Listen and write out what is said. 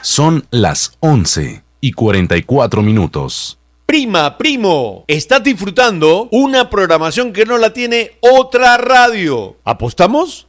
Son las 11:44. Prima, primo, estás disfrutando una programación que no la tiene otra radio. ¿Apostamos?